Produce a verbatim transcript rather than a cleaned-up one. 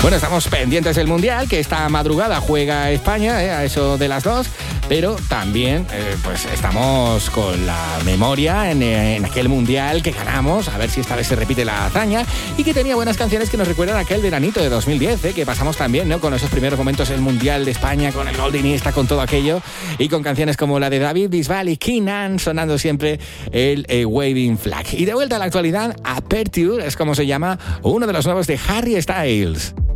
Bueno, estamos pendientes del Mundial, que esta madrugada juega España, eh, a eso de las dos, pero también eh, pues estamos con la memoria en, en aquel Mundial que ganamos, a ver si esta vez se repite la hazaña, y que tenía buenas canciones que nos recuerdan aquel veranito de dos mil diez, eh, que pasamos también, ¿no?, con esos primeros momentos del Mundial de España, con el gol de Iniesta, con todo aquello, y con canciones como la de David Bisbal y Keenan, sonando siempre el eh, Waving Flag. Y de vuelta a la actualidad, Aperture es como se llama uno de los nuevos de Harry Styles.